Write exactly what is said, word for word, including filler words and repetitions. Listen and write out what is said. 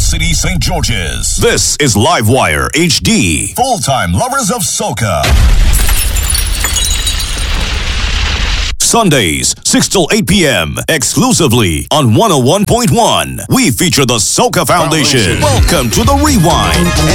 City, Saint George's. This is Livewire H D. Full-time lovers of soca. Sundays, six till eight p.m. exclusively on one oh one point one. We feature the Soca Foundation. Foundation. Welcome to the Rewind.